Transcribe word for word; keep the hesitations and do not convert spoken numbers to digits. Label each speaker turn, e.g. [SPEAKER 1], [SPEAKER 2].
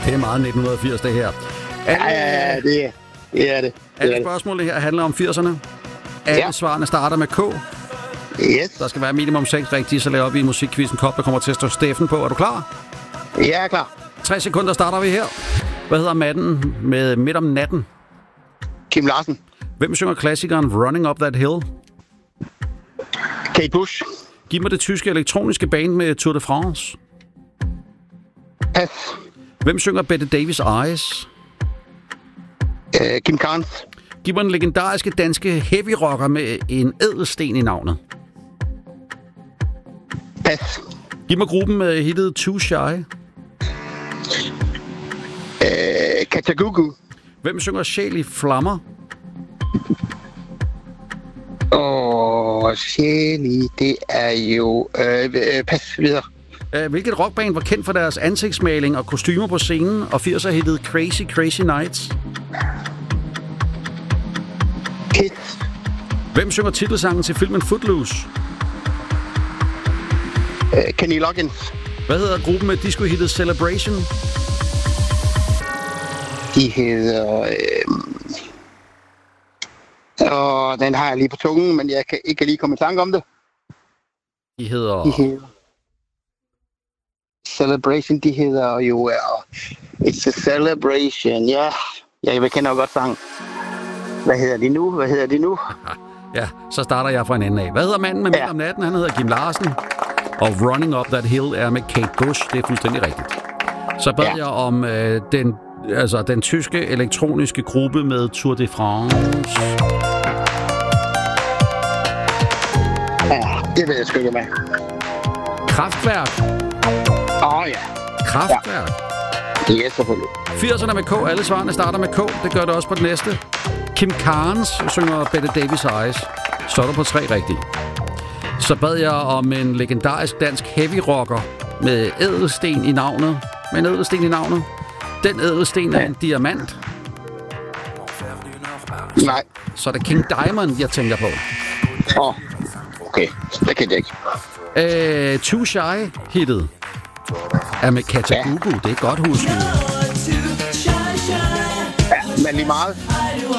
[SPEAKER 1] Det er meget nitten firs, det her.
[SPEAKER 2] Alle, ja, ja, ja, det er det. Er det.
[SPEAKER 1] Alle
[SPEAKER 2] det
[SPEAKER 1] spørgsmål her handler om firserne. Alle ja. svarene starter med K.
[SPEAKER 2] Yes.
[SPEAKER 1] Der skal være minimum seks rigtige, så laver vi en musikquizzen kop, der kommer til at stå Steffen på. Er du klar?
[SPEAKER 2] Ja, jeg er klar.
[SPEAKER 1] Tre sekunder starter vi her. Hvad hedder manden med Midt om natten?
[SPEAKER 2] Kim Larsen.
[SPEAKER 1] Hvem synger klassikeren Running Up That Hill?
[SPEAKER 2] Kate Bush.
[SPEAKER 1] Giv mig det tyske elektroniske band med Tour de France.
[SPEAKER 2] Pas.
[SPEAKER 1] Hvem synger Bette Davis Eyes?
[SPEAKER 2] Uh, Kim Carnes.
[SPEAKER 1] Giv mig den legendariske danske heavy rocker med en ædelsten i navnet.
[SPEAKER 2] Pas.
[SPEAKER 1] Giv mig gruppen med hittet Too Shy.
[SPEAKER 2] Uh, Kajagoogoo.
[SPEAKER 1] Hvem synger Sjæl i flammer?
[SPEAKER 2] Åh, oh, Shelly, det er jo... Uh, pas videre.
[SPEAKER 1] Hvilket rockband var kendt for deres ansigtsmaling og kostymer på scenen, og firser hittet Crazy Crazy Nights?
[SPEAKER 2] Kiss.
[SPEAKER 1] Hvem synger titelsangen til filmen Footloose?
[SPEAKER 2] Uh, Kenny Loggins.
[SPEAKER 1] Hvad hedder gruppen med disco-hittet Celebration?
[SPEAKER 2] De hedder... Øh... Og den har jeg lige på tungen, men jeg kan ikke lige komme i tanke om det.
[SPEAKER 1] De hedder...
[SPEAKER 2] De hedder... Celebration, de hedder jo... Uh, It's a Celebration, ja. Yeah. Jeg kender godt sang. Hvad hedder de nu? Hvad hedder de nu?
[SPEAKER 1] Ja, så starter jeg fra en ende af. Hvad hedder manden med Midt om natten? Han hedder Kim Larsen. Og Running Up That Hill er med Kate Bush. Det er fuldstændig rigtigt. Så bad ja. jeg om øh, den, altså, den tyske elektroniske gruppe med Tour de France.
[SPEAKER 2] Ja, det ved jeg sgu ikke med.
[SPEAKER 1] Kraftværk.
[SPEAKER 2] Åh oh, ja.
[SPEAKER 1] Kraftværk.
[SPEAKER 2] Ja, yes, selvfølgelig.
[SPEAKER 1] firserne med K. Alle svarene starter med K. Det gør det også på det næste. Kim Carnes synger Bette Davis Eyes. Så er du på tre rigtige. Så bad jeg om en legendarisk dansk heavy rocker med ædelsten i navnet. Med en ædelsten i navnet. Den ædelsten er en diamant.
[SPEAKER 2] Nej.
[SPEAKER 1] Så er det King Diamond, jeg tænker på.
[SPEAKER 2] Åh, oh, okay. Det kan jeg ikke.
[SPEAKER 1] Øh, Too Shy-hittet er med Kajagoogoo. Ja. Det er godt husket.
[SPEAKER 2] Ja, men lige meget.